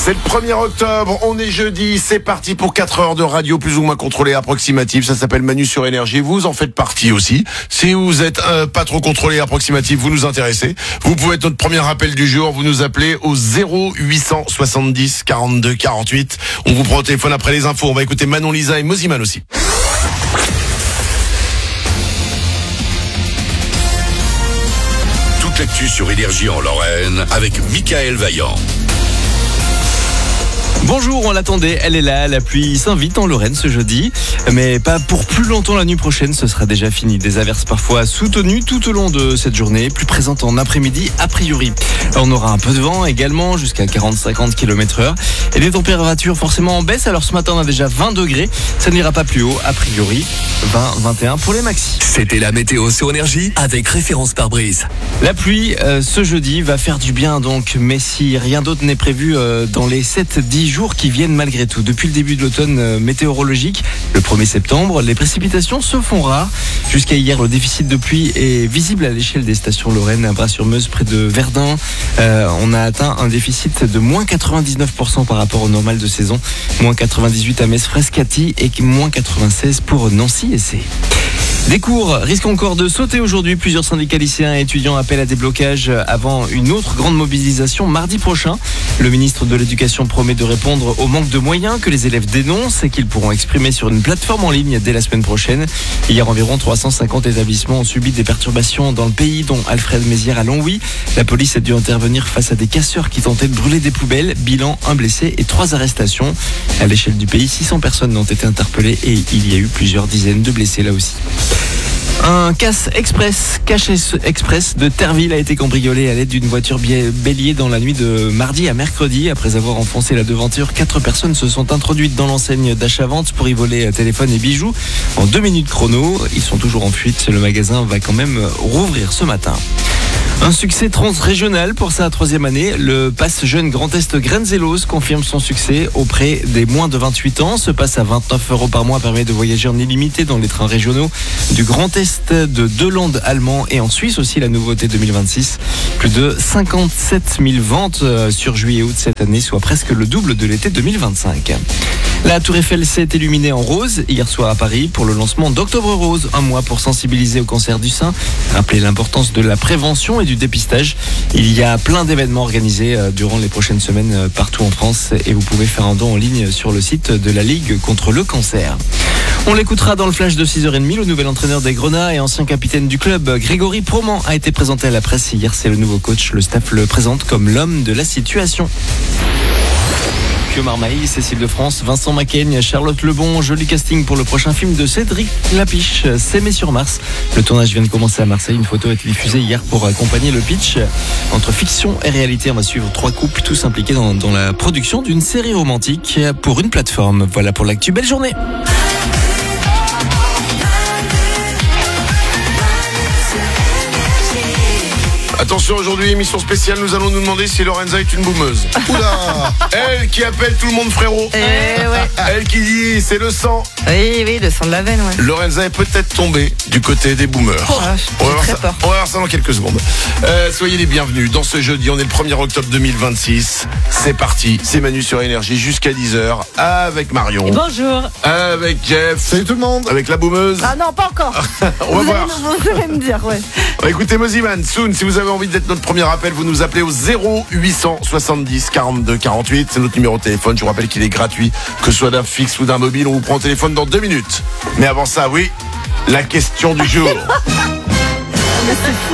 C'est le 1er octobre, on est jeudi, c'est parti pour 4 heures de radio plus ou moins contrôlée approximative. Ça s'appelle Manu sur Énergie, vous en faites partie aussi. Si vous êtes pas trop contrôlé approximative, vous nous intéressez. Vous pouvez être notre premier appel du jour, vous nous appelez au 0870 42 48. On vous prend au téléphone après les infos, on va écouter Manon Lisa et Moziman aussi. Toute l'actu sur Énergie en Lorraine avec Mickaël Vaillant. Bonjour, on l'attendait, elle est là, la pluie s'invite en Lorraine ce jeudi, mais pas pour plus longtemps la nuit prochaine, ce sera déjà fini. Des averses parfois soutenues tout au long de cette journée, plus présentes en après-midi a priori. On aura un peu de vent également, jusqu'à 40-50 km/h, et des températures forcément en baisse. Alors ce matin on a déjà 20 degrés, ça n'ira pas plus haut, a priori 20-21 pour les maxis. C'était la météo sur Énergie avec référence pare-brise. La pluie ce jeudi va faire du bien donc, mais si rien d'autre n'est prévu dans les 7-10 jours qui viennent malgré tout. Depuis le début de l'automne météorologique, le 1er septembre, les précipitations se font rares. Jusqu'à hier, le déficit de pluie est visible à l'échelle des stations lorraines. À Bras-sur-Meuse, près de Verdun, on a atteint un déficit de moins 99% par rapport au normal de saison. Moins 98 à Metz-Frescati et moins 96 pour Nancy et C. Des cours risquent encore de sauter aujourd'hui. Plusieurs syndicats lycéens et étudiants appellent à des blocages avant une autre grande mobilisation mardi prochain. Le ministre de l'Éducation promet de répondre au manque de moyens que les élèves dénoncent et qu'ils pourront exprimer sur une plateforme en ligne dès la semaine prochaine. Hier, environ 350 établissements ont subi des perturbations dans le pays, dont Alfred Mézières à Longwy. La police a dû intervenir face à des casseurs qui tentaient de brûler des poubelles. Bilan, un blessé et 3 arrestations. À l'échelle du pays, 600 personnes ont été interpellées et il y a eu plusieurs dizaines de blessés là aussi. Un cache express de Terville a été cambriolé à l'aide d'une voiture bélier dans la nuit de mardi à mercredi. Après avoir enfoncé la devanture, 4 personnes se sont introduites dans l'enseigne d'achat-vente pour y voler téléphone et bijoux. En 2 minutes chrono, ils sont toujours en fuite. Le magasin va quand même rouvrir ce matin. Un succès transrégional pour sa 3e année. Le pass jeune Grand Est Grenzelos confirme son succès auprès des moins de 28 ans. Ce pass à 29 € par mois permet de voyager en illimité dans les trains régionaux du Grand Est, de 2 landes allemands et en Suisse aussi, la nouveauté 2026. Plus de 57 000 ventes sur juillet et août cette année, soit presque le double de l'été 2025. La Tour Eiffel s'est illuminée en rose hier soir à Paris pour le lancement d'Octobre Rose, un mois pour sensibiliser au cancer du sein, rappeler l'importance de la prévention et du dépistage. Il y a plein d'événements organisés durant les prochaines semaines partout en France et vous pouvez faire un don en ligne sur le site de la Ligue contre le cancer. On l'écoutera dans le flash de 6h30. Le nouvel entraîneur des Grenats et ancien capitaine du club, Grégory Proman, a été présenté à la presse hier. C'est le nouveau coach. Le staff le présente comme l'homme de la situation. Pio Marmaille, Cécile de France, Vincent Macaigne, Charlotte Lebon, joli casting pour le prochain film de Cédric Lapiche, S'aimer sur Mars. Le tournage vient de commencer à Marseille. Une photo a été diffusée hier pour accompagner le pitch. Entre fiction et réalité, on va suivre 3 couples tous impliqués dans la production d'une série romantique pour une plateforme. Voilà pour l'actu. Belle journée. Attention, aujourd'hui, émission spéciale, nous allons nous demander si Lorenza est une boumeuse. Oula. Elle qui appelle tout le monde frérot. Ouais. Elle qui dit c'est le sang. Oui, le sang de la veine, ouais. Lorenza est peut-être tombée du côté des boomers. On va voir ça dans quelques secondes. Soyez les bienvenus dans ce jeudi, on est le 1er octobre 2026. C'est parti, c'est Manu sur Énergie jusqu'à 10h avec Marion. Et bonjour. Avec Jeff. Salut tout le monde. Avec la boumeuse. Ah non, pas encore. On va voir. Vous allez me dire, ouais. Écoutez Moziman, soon, si vous avez envie d'être notre premier appel, vous nous appelez au 0870 42 48. C'est notre numéro de téléphone. Je vous rappelle qu'il est gratuit, que ce soit d'un fixe ou d'un mobile. On vous prend au téléphone dans 2 minutes. Mais avant ça, oui, la question du jour. Mais c'est fou.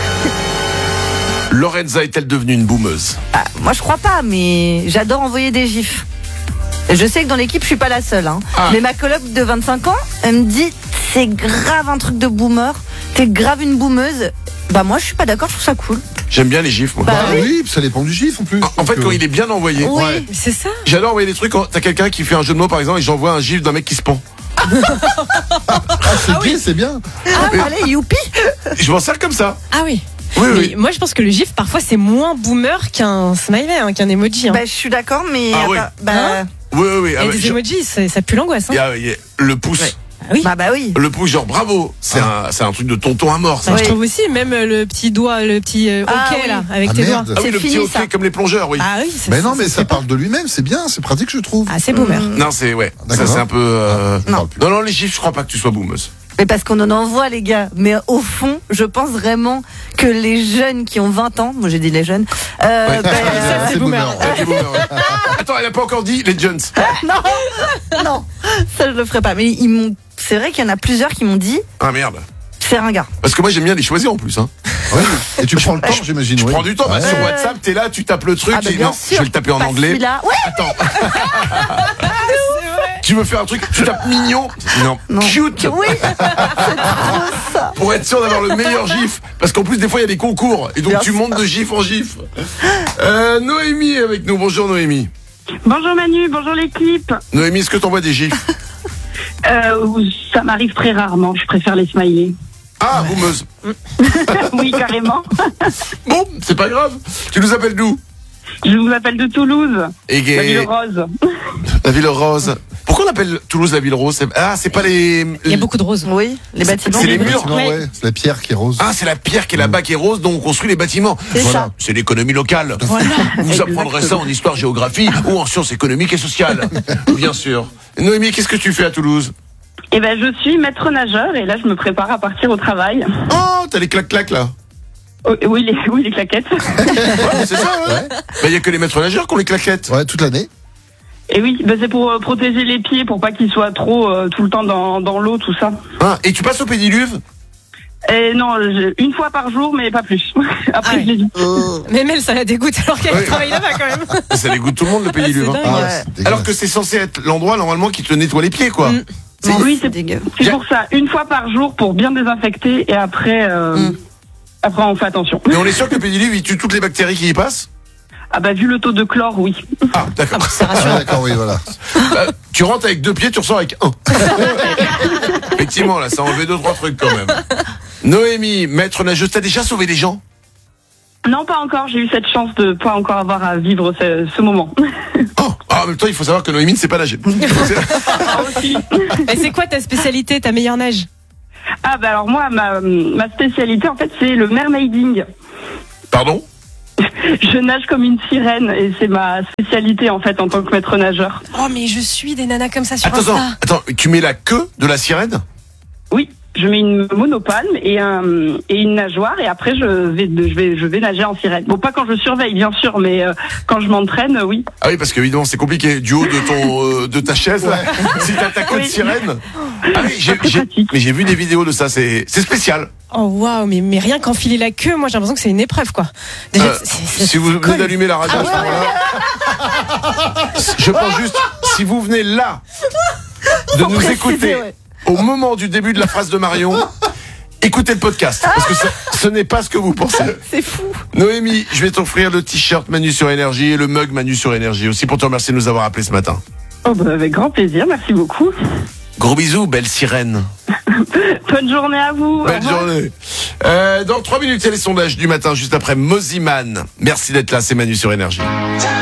Lorenza est-elle devenue une boumeuse? Moi, je crois pas, mais j'adore envoyer des gifs. Et je sais que dans l'équipe, je suis pas la seule. Hein. Mais ma coloc de 25 ans, elle me dit c'est grave un truc de boomer. T'es grave une boumeuse. Bah moi, je suis pas d'accord. Je trouve ça cool. J'aime bien les gifs, moi. Bah oui, ça dépend du gif en plus. En fait, quand il est bien envoyé. Oui, Ouais. c'est ça. J'adore envoyer des trucs quand t'as quelqu'un qui fait un jeu de mots, par exemple, et j'envoie un gif d'un mec qui se pend. C'est bien, c'est bien. Allez, youpi. Je m'en sers comme ça. Ah oui. Oui, Mais oui. moi je pense que le gif parfois c'est moins boomer qu'un smiley, qu'un emoji. Bah je suis d'accord, mais Ah oui. bah Oui. Il y a des emojis, ça pue l'angoisse. Il y a le pouce. Ouais. oui. Bah oui. Le pouce, genre bravo. C'est un truc de tonton à mort, ça. Bah, Oui. je trouve aussi, même le petit doigt, le petit Ah, hockey oui. là, avec Ah, tes merde. doigts. Ah oui, C'est le petit fini, hockey ça. comme les plongeurs, oui. Ah oui, Mais non, mais ça parle de lui-même, c'est bien, c'est pratique, je trouve. Ah, c'est boomer. Non, c'est ouais. Ça D'accord. c'est un peu. Je parle plus. Non, les chiffres, je crois pas que tu sois boomeuse. Mais parce qu'on en envoie, les gars. Mais au fond, je pense vraiment que les jeunes qui ont 20 ans, moi j'ai dit les jeunes, Ouais. ben, Ça, c'est boomer. Ouais, t'es boomer, ouais. Attends, elle a pas encore dit les Jones. non, ça je le ferai pas. Mais ils m'ont, c'est vrai qu'il y en a plusieurs qui m'ont dit, Ah merde. c'est ringard. Parce que moi j'aime bien les choisir en plus. Hein. Ouais. Et tu prends le temps, j'imagine. Tu oui. prends du temps. Bah, Ouais. sur WhatsApp, t'es là, tu tapes le truc. Ah bah et bien non, sûr. je vais le taper en Pas anglais. celui-là. Ouais. Attends. Tu veux faire un truc, tu tapes mignon. Non. Non. Cute. Oui. C'est trop ça. Pour être sûr d'avoir le meilleur gif. Parce qu'en plus, des fois, il y a des concours. Et donc, Bien tu montes de gif en gif. Noémie est avec nous. Bonjour, Noémie. Bonjour Manu, bonjour l'équipe. Noémie, est-ce que t'envoies des gifs? Ça m'arrive très rarement, je préfère les smileys. Ah, boumeuse. Oui, carrément. Bon, c'est pas grave. Tu nous appelles d'où? Je vous appelle de Toulouse, Et la ville rose. La ville rose. Pourquoi on appelle Toulouse la ville rose? Ah, c'est pas les. Il y a beaucoup de roses. Oui, les bâtiments. C'est les murs. Effectivement, Ouais. ouais, c'est la pierre qui est rose. Ah, c'est la pierre qui est là-bas qui est rose, donc on construit les bâtiments. C'est Voilà. ça. C'est l'économie locale. Vous apprendrez ça en histoire-géographie ou en sciences économiques et sociales. Bien sûr. Noémie, qu'est-ce que tu fais à Toulouse? Eh ben, je suis maître nageur et là, je me prépare à partir au travail. Oh, t'as les clac-clac là. Oh, oui, les claquettes. Ouais, c'est ça, ouais. Il y a que les maîtres nageurs qui ont les claquettes. Ouais, toute l'année. Et oui, ben, c'est pour protéger les pieds, pour pas qu'ils soient trop tout le temps dans l'eau, tout ça. Ah, et tu passes au pédiluve? Et non, une fois par jour, mais pas plus. Après, Ah ouais. je les Mais Mel, ça la dégoûte alors qu'elle Ouais. travaille là-bas quand même. Ça dégoûte tout le monde le pédiluve. Ah, hein. c'est dingue. Ah, Ouais. c'est dégueulasse. Alors que c'est censé être l'endroit normalement qui te nettoie les pieds, quoi. Mm. Non, Oui, c'est c'est- dégueu. C'est pour ça, une fois par jour pour bien désinfecter et après, après on fait attention. Mais on est sûr que le pédiluve il tue toutes les bactéries qui y passent? Ah bah vu le taux de chlore, oui. Ah, d'accord. Ah, d'accord, oui, voilà. Tu rentres avec 2 pieds, tu ressors avec 1. Effectivement, là, ça a enlevé 2-3 trucs quand même. Noémie, maître nageuse, t'as déjà sauvé des gens? Non, pas encore. J'ai eu cette chance de pas encore avoir à vivre ce moment. Oh, ah, en même temps, il faut savoir que Noémie ne sait pas nager. Ah, aussi. Et c'est quoi ta spécialité, ta meilleure nage? Ah bah alors moi, ma spécialité en fait, c'est le mermaiding. Pardon? Je nage comme une sirène et c'est ma spécialité en fait en tant que maître nageur. Oh, mais je suis des nanas comme ça sur Attends, Insta. attends, tu mets la queue de la sirène? Oui, je mets une monopalme et une nageoire et après je vais nager en sirène. Bon, pas quand je surveille bien sûr, mais quand je m'entraîne, oui. Ah oui, parce qu'évidemment, c'est compliqué. Du haut de ton, de ta chaise, là, si t'as ta queue de Oui. sirène. Ah oui, Pas très pratique. mais j'ai vu des vidéos de ça, c'est spécial. Oh waouh, mais rien qu'enfiler la queue, moi j'ai l'impression que c'est une épreuve quoi. Déjà, Si vous venez d'allumer la radio, à ce moment-là, je pense juste, si vous venez là de nous préciser, écouter ouais. au moment du début de la phrase de Marion, écoutez le podcast, parce que ce n'est pas ce que vous pensez. C'est fou. Noémie, je vais t'offrir le t-shirt Manu sur Énergie et le mug Manu sur Énergie aussi pour te remercier de nous avoir appelés ce matin. Oh bah avec grand plaisir, merci beaucoup. Gros bisous, belle sirène. Bonne journée à vous. Au Belle revoir. journée. Dans 3 minutes, il y a les sondages du matin juste après Moziman. Merci d'être là, c'est Manu sur Énergie.